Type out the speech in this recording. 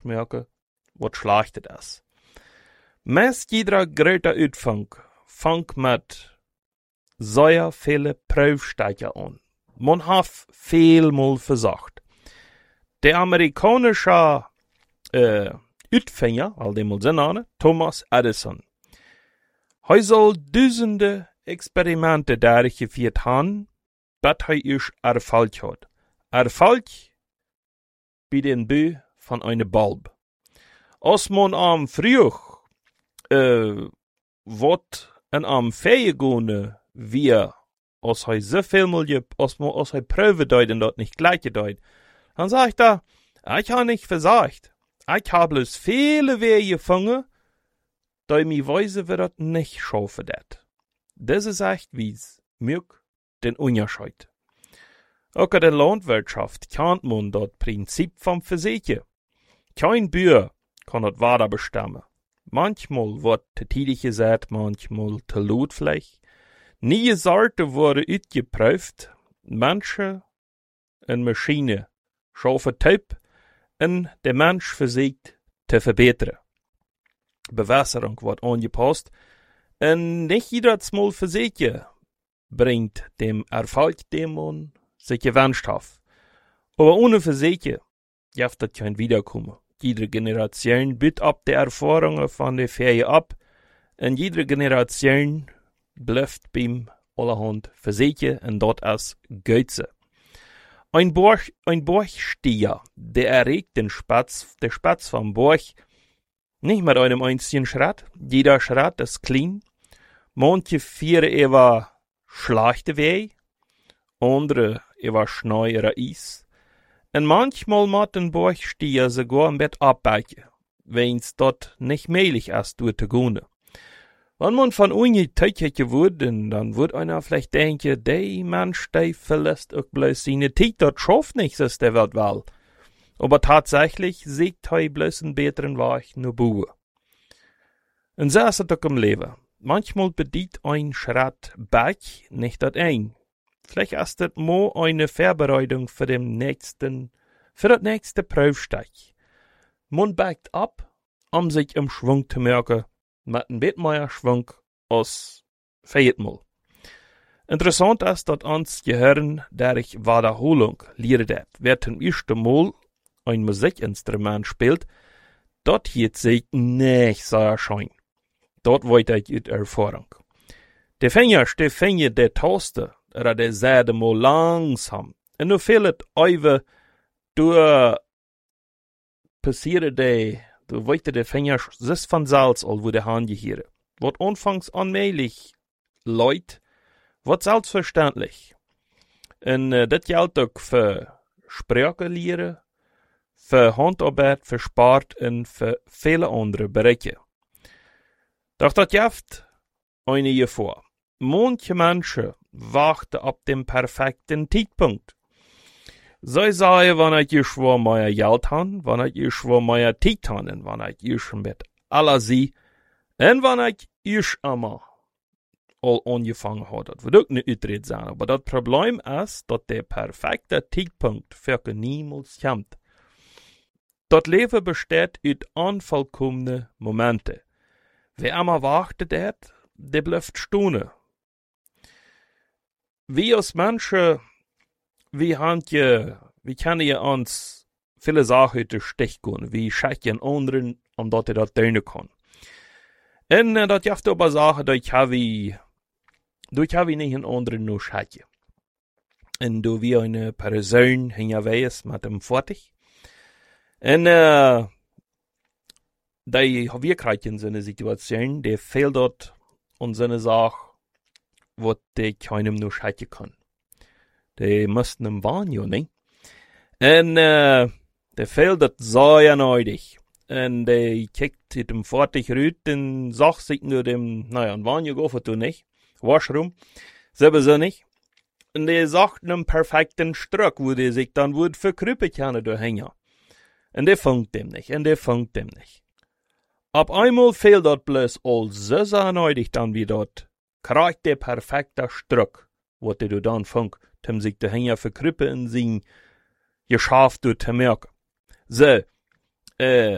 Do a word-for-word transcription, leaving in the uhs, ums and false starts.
merken wat schlecht is. Meest jeder grote uitvang vangt met zeer viele proefstudien aan. Man heeft veelmaal versucht. De Amerikanische uh, uitvinder, al die mal zijn Thomas Edison. Hij zal duizenden experimenten durchgeführt haben, dat hij is erfolg had. Erfolg bij den bouw van een bulb. Als man am vroeg uh, wat en am feegone wie, als hij zoveel miljoen, als man, als hij proeven deed en dat niet gleich deed, dan sagt er, ich habe nicht versagt. Ich habe bloß viele Wege gefangen, da ich mir weise, wie das nicht schaffen dat. Das ist echt wies, mir den Unterschied. Auch in der Landwirtschaft kennt man das Prinzip vom Versichern. Kein Bauer kann das weiter bestimmen. Manchmal wird zu tidig gesagt, manchmal zu laut vielleicht. Nie Sorten wurden uitgeprüft. Manche en Maschine schaffen Typ en der Mensch versucht zu verbessern. Bewässerung wird angepasst en nicht jedes Mal Versichern bringt dem Erfolg, den man sich gewünscht hat. Aber ohne Versichern darf das kein Wiederkommen. Jede Generation büt ab die Erfahrungen von der Ferien ab und jede Generation bleibt beim allerhand Versichern und dort als Götze. Ein Borch, ein Borchstier, der erregt den Spatz, der Spatz vom Borch, nicht mit einem einzigen Schritt. Jeder Schritt ist klein. Manche führen über schlechte Wege, andere über schneuere Eis. Und manchmal macht ein Borchstier sogar ein Bett abweichen, wenn's dort nicht möglich ist, durch zu gehen. Wenn man von ungeteilt wird, dann wird einer vielleicht denken, der Mensch, der verlässt auch bloß seine Zeit, das schafft nichts, ist der wird wohl. Aber tatsächlich sieht er bloß einen besseren Weg nur Buhe. Und so ist es auch im Leben. Manchmal bedient ein Schritt back nicht das ein. Vielleicht ist das mal eine Vorbereitung für den nächsten, für das nächste Prüfstück. Man backt ab, um sich im Schwung zu merken, mit ein bisschen mehr Schwung als viermal. Interessant ist, dass uns Gehirn durch Wiederholung lernt. Wer zum ersten Mal ein Musikinstrument spielt, dort hier sich nicht sehr schön. Dort wird er uit Erfahrung. Der Finger, der Finger der Taste, oder der zerde mal langsam. Und nu fehlt over, du passieren de, du weißt der Finger, das von Salz, all wo der Hand hier. Wat anfangs allmählich leid, wat selbstverständlich. Und uh, das gilt auch für Sprache lernen, für Handarbeit, für Sport und für viele andere Bereiche. Doch das gibt eine Gefahr. Manche Menschen warten ab dem perfekten Zeitpunkt. Sie sagen, wenn ich schon mehr Geld habe, wenn ich schon mehr Zeit habe, und wenn ich schon mit aller sie, und wenn ich erst einmal all angefangen habe. Das wird auch nicht uitred sein. Aber das Problem ist, dass der perfekte Zeitpunkt für niemals kommt. Das Leben besteht aus unvollkommenen Momenten. Wer einmal wartet, der bleibt stehen. Wir als Menschen, wir haben ja, wir können ja uns viele Sachen in den Stich gehen. Wir schicken anderen, um dass er das tun kann. Und äh, das gibt aber Sachen, dass ich habe, durch habe ich nicht einen anderen nur schicken. Und du wie eine Person hinterwegs mit dem fertig. Und äh, die wir kriegen so eine Situation, der fehlt dort und so eine Sache, was die keinem nur schicken kann. Die müssten im Banjo, ne? Und äh, der fehlt dort sehr neidig. Und der kickt mit dem fertig rüt und sagt sich nur dem, naja, ein Banjo geht du nicht. Waschrum. Sowieso nicht. Und der sagt einem perfekten Struck, wo der sich dann wohl verkrüppeln kann da hängen. Und der funkt dem nicht. Und der funkt dem nicht. Ab einmal fehlt dort bloß all so sehr neidig dann wie dort. Kriegt der perfekte Struck, wo der du dann funkt, dem sich der Hänger verkrüppeln und sein geschafft du zu merken. So, äh,